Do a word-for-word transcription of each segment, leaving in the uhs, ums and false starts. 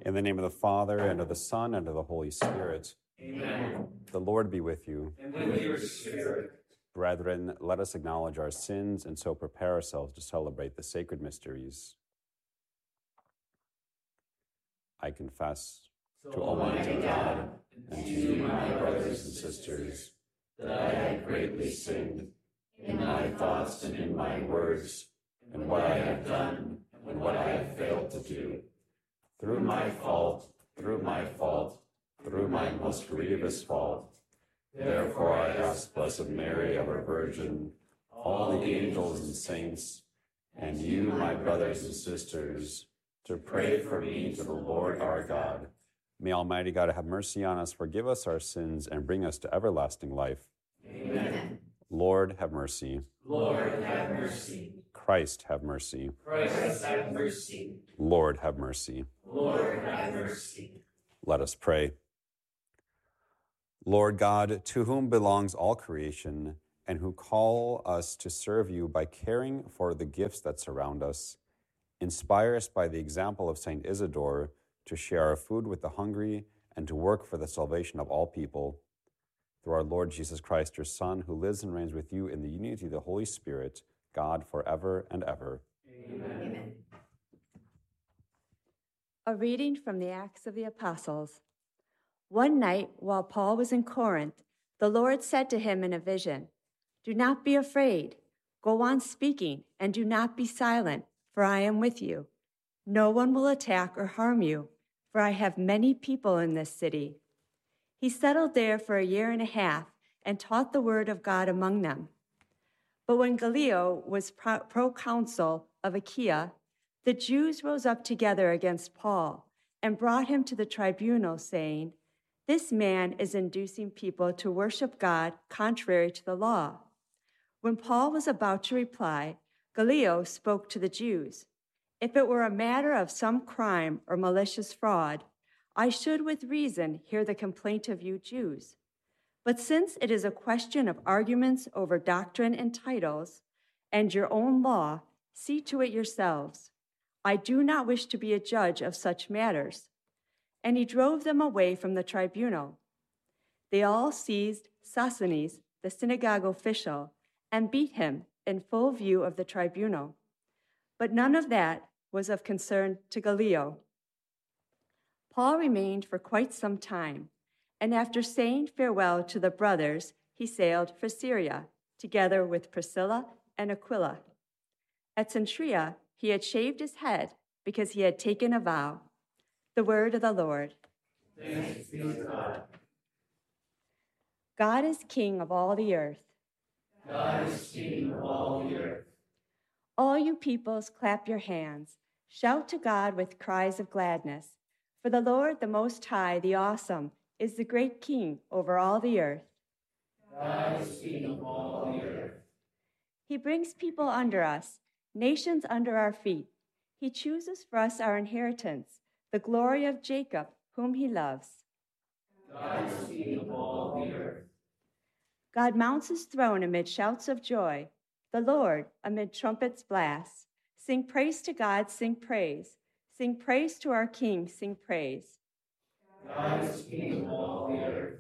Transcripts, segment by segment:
In the name of the Father, and of the Son, and of the Holy Spirit. Amen. The Lord be with you. And with your spirit. Brethren, let us acknowledge our sins and so prepare ourselves to celebrate the sacred mysteries. I confess to Almighty God and to you, my brothers and sisters, that I have greatly sinned in my thoughts and in my words, and what I have done and what I have failed to do. Through my fault, through my fault, through my most grievous fault. Therefore I ask Blessed Mary, ever Virgin, all the angels and saints, and you, my brothers and sisters, to pray for me to the Lord our God. May Almighty God have mercy on us, forgive us our sins, and bring us to everlasting life. Amen. Lord, have mercy. Lord, have mercy. Christ, have mercy. Christ, have mercy. Lord, have mercy. Lord, have mercy. Let us pray. Lord God, to whom belongs all creation, and who call us to serve you by caring for the gifts that surround us, inspire us by the example of Saint Isidore to share our food with the hungry and to work for the salvation of all people. Through our Lord Jesus Christ, your Son, who lives and reigns with you in the unity of the Holy Spirit, God, forever and ever. Amen. A reading from the Acts of the Apostles. One night, while Paul was in Corinth, the Lord said to him in a vision, "Do not be afraid. Go on speaking, and do not be silent, for I am with you. No one will attack or harm you, for I have many people in this city." He settled there for a year and a half and taught the word of God among them. But when Gallio was pro- proconsul of Achaia, the Jews rose up together against Paul and brought him to the tribunal, saying, "This man is inducing people to worship God contrary to the law." When Paul was about to reply, Gallio spoke to the Jews. "If it were a matter of some crime or malicious fraud, I should with reason hear the complaint of you Jews. But since it is a question of arguments over doctrine and titles, and your own law, see to it yourselves. I do not wish to be a judge of such matters." And he drove them away from the tribunal. They all seized Sosthenes, the synagogue official, and beat him in full view of the tribunal. But none of that was of concern to Gallio. Paul remained for quite some time, and after saying farewell to the brothers, he sailed for Syria, together with Priscilla and Aquila. At Cenchrea, he had shaved his head because he had taken a vow. The word of the Lord. Thanks be to God. God is king of all the earth. God is king of all the earth. All you peoples, clap your hands. Shout to God with cries of gladness. For the Lord, the Most High, the Awesome, is the great king over all the earth. God is king of all the earth. He brings people under us, nations under our feet. He chooses for us our inheritance, the glory of Jacob, whom he loves. God is king of all the earth. God mounts his throne amid shouts of joy, the Lord amid trumpets' blasts. Sing praise to God, sing praise. Sing praise to our King, sing praise. God is king of all the earth.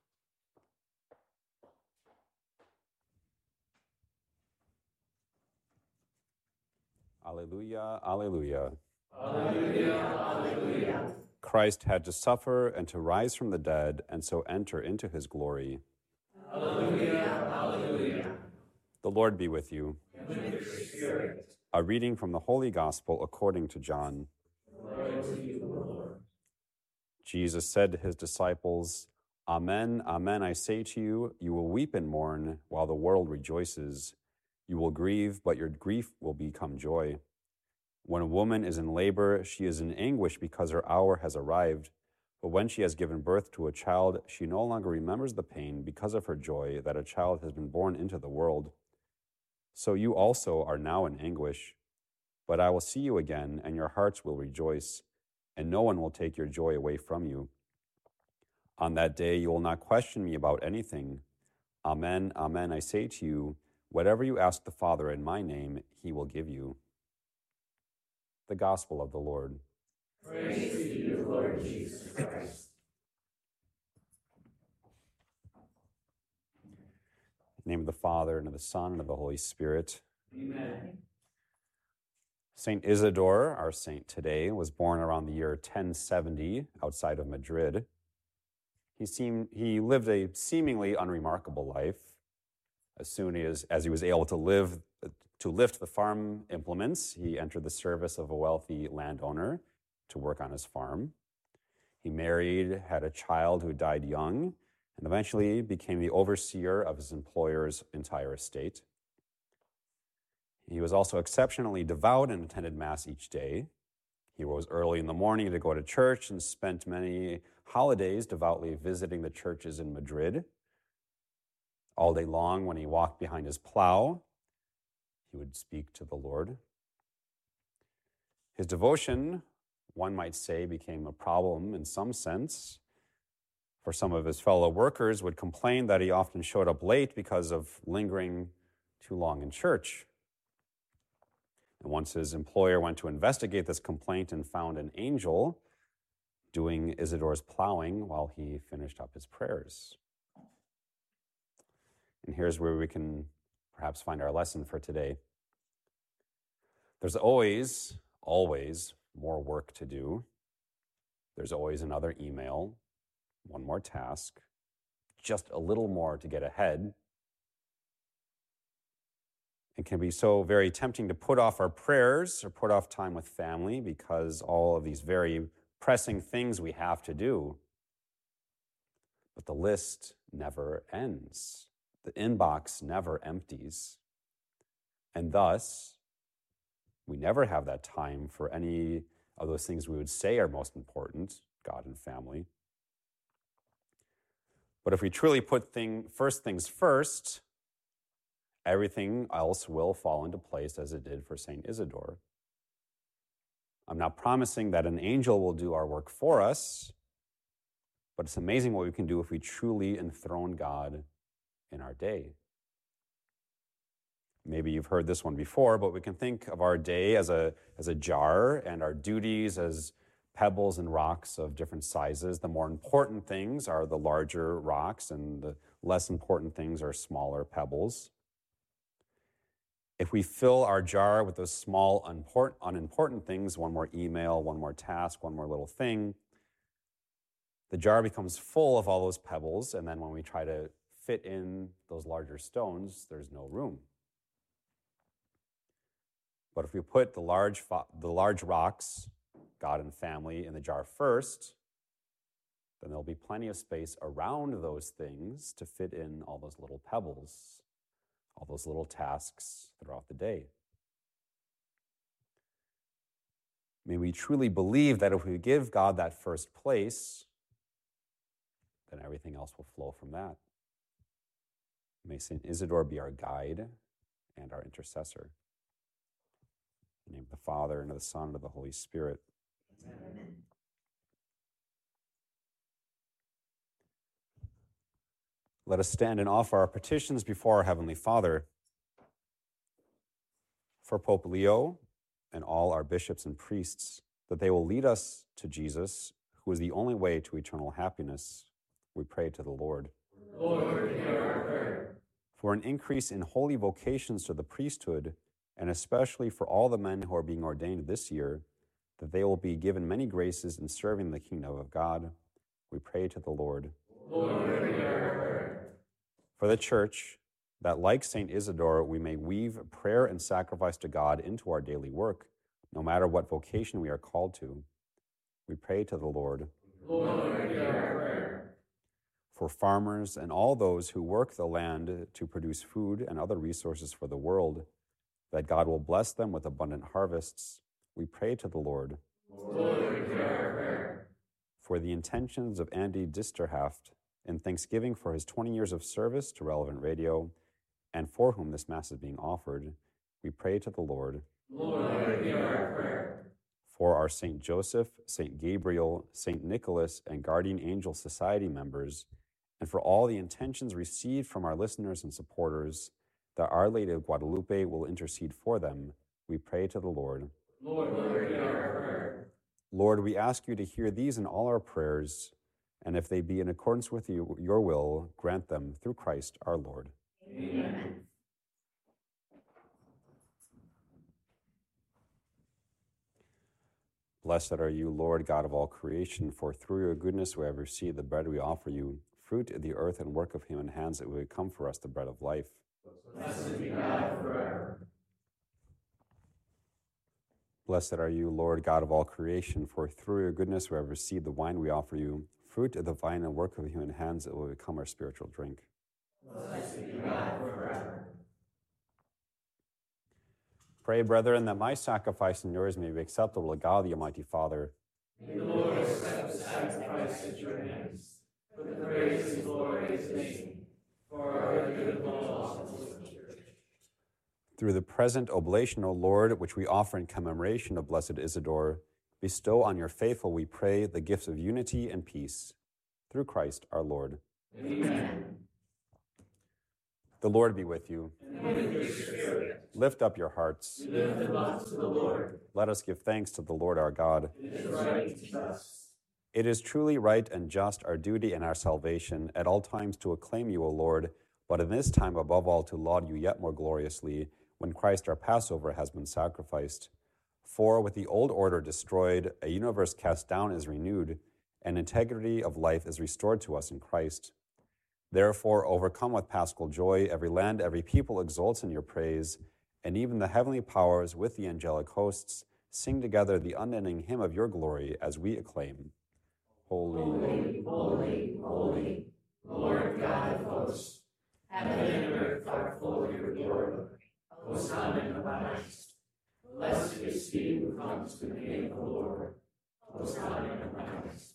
Alleluia, alleluia. Alleluia, alleluia. Christ had to suffer and to rise from the dead and so enter into his glory. Alleluia, alleluia. The Lord be with you. And with your spirit. A reading from the Holy Gospel according to John. Glory to you, Lord. Jesus said to his disciples, "Amen, amen, I say to you, you will weep and mourn while the world rejoices. You will grieve, but your grief will become joy. When a woman is in labor, she is in anguish because her hour has arrived. But when she has given birth to a child, she no longer remembers the pain because of her joy that a child has been born into the world. So you also are now in anguish. But I will see you again, and your hearts will rejoice, and no one will take your joy away from you. On that day you will not question me about anything. Amen, amen, I say to you, whatever you ask the Father in my name, he will give you." The Gospel of the Lord. Praise to you, Lord Jesus Christ. In the name of the Father, and of the Son, and of the Holy Spirit. Amen. Saint Isidore, our saint today, was born around the year ten seventy outside of Madrid. He seemed he lived a seemingly unremarkable life. As soon as, as he was able to live to lift the farm implements, he entered the service of a wealthy landowner to work on his farm. He married, had a child who died young, and eventually became the overseer of his employer's entire estate. He was also exceptionally devout and attended Mass each day. He rose early in the morning to go to church and spent many holidays devoutly visiting the churches in Madrid. All day long, when he walked behind his plow, he would speak to the Lord. His devotion, one might say, became a problem in some sense. For some of his fellow workers would complain that he often showed up late because of lingering too long in church. And once his employer went to investigate this complaint and found an angel doing Isidore's plowing while he finished up his prayers. And here's where we can perhaps find our lesson for today. There's always, always more work to do. There's always another email, one more task, just a little more to get ahead. It can be so very tempting to put off our prayers or put off time with family because all of these very pressing things we have to do. But the list never ends. The inbox never empties. And thus, we never have that time for any of those things we would say are most important, God and family. But if we truly put thing, first things first, everything else will fall into place as it did for Saint Isidore. I'm not promising that an angel will do our work for us, but it's amazing what we can do if we truly enthrone God in our day. Maybe you've heard this one before, but we can think of our day as a, as a jar and our duties as pebbles and rocks of different sizes. The more important things are the larger rocks, and the less important things are smaller pebbles. If we fill our jar with those small, unimportant, unimportant things, one more email, one more task, one more little thing, the jar becomes full of all those pebbles, and then when we try to fit in those larger stones, there's no room. But if we put the large, the large rocks, God and family, in the jar first, then there'll be plenty of space around those things to fit in all those little pebbles, all those little tasks throughout the day. May we truly believe that if we give God that first place, then everything else will flow from that. May Saint Isidore be our guide and our intercessor. In the name of the Father, and of the Son, and of the Holy Spirit. Amen. Let us stand and offer our petitions before our Heavenly Father. For Pope Leo and all our bishops and priests, that they will lead us to Jesus, who is the only way to eternal happiness, we pray to the Lord. Lord, hear our prayer. For an increase in holy vocations to the priesthood, and especially for all the men who are being ordained this year, that they will be given many graces in serving the kingdom of God, we pray to the Lord. Lord, hear our prayer. For the Church, that like Saint Isidore, we may weave prayer and sacrifice to God into our daily work, no matter what vocation we are called to, we pray to the Lord. Lord, hear our prayer. For farmers and all those who work the land to produce food and other resources for the world, that God will bless them with abundant harvests, we pray to the Lord. Lord, hear our prayer. For the intentions of Andy Disterhaft, in thanksgiving for his twenty years of service to Relevant Radio, and for whom this Mass is being offered, we pray to the Lord. Lord, hear our prayer. For our Saint Joseph, Saint Gabriel, Saint Nicholas, and Guardian Angel Society members, and for all the intentions received from our listeners and supporters, that Our Lady of Guadalupe will intercede for them, we pray to the Lord. Lord, hear our prayer. Lord, we ask you to hear these and all our prayers, and if they be in accordance with you, your will, grant them through Christ our Lord. Amen. Blessed are you, Lord, God of all creation, for through your goodness we have received the bread we offer you, fruit of the earth and work of human hands, that will become for us the bread of life. Blessed be God forever. Blessed are you, Lord, God of all creation, for through your goodness we have received the wine we offer you, fruit of the vine and work of human hands, that will become our spiritual drink. Blessed be God forever. Pray, brethren, that my sacrifice and yours may be acceptable to God, the Almighty Father. May the Lord accept the sacrifice at your hands, for the praise of his glorious name, for our good and the apostles of the church. Through the present oblation, O Lord, which we offer in commemoration of Blessed Isidore, bestow on your faithful, we pray, the gifts of unity and peace. Through Christ our Lord. Amen. The Lord be with you. And with your spirit. Lift up your hearts. We lift them up to the Lord. Let us give thanks to the Lord our God. It is right and just. It is truly right and just, our duty and our salvation, at all times to acclaim you, O Lord, but in this time above all to laud you yet more gloriously, when Christ our Passover has been sacrificed. For with the old order destroyed, a universe cast down is renewed, and integrity of life is restored to us in Christ. Therefore, overcome with paschal joy, every land, every people exults in your praise, and even the heavenly powers with the angelic hosts sing together the unending hymn of your glory as we acclaim. Holy, Holy, holy, holy, Lord God of hosts, heaven and earth are full of your glory. Hosanna in the highest. Blessed is he who comes in the name of the Lord. Hosanna in the highest.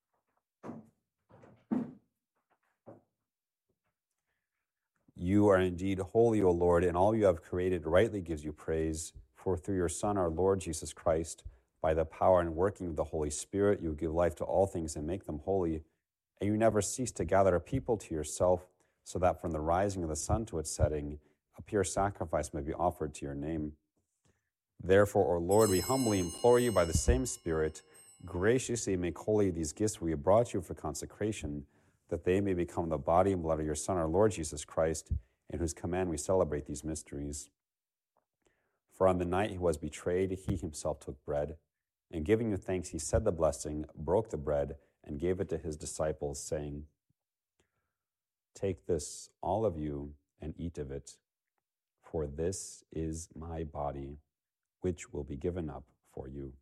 You are indeed holy, O Lord, and all you have created rightly gives you praise. For through your Son, our Lord Jesus Christ, by the power and working of the Holy Spirit, you give life to all things and make them holy. And you never cease to gather a people to yourself, so that from the rising of the sun to its setting, a pure sacrifice may be offered to your name. Therefore, O Lord, we humbly implore you by the same Spirit, graciously make holy these gifts we have brought you for consecration, that they may become the body and blood of your Son, our Lord Jesus Christ, in whose command we celebrate these mysteries. For on the night he was betrayed, he himself took bread, and giving you thanks, he said the blessing, broke the bread, and gave it to his disciples, saying, "Take this, all of you, and eat of it, for this is my body, which will be given up for you."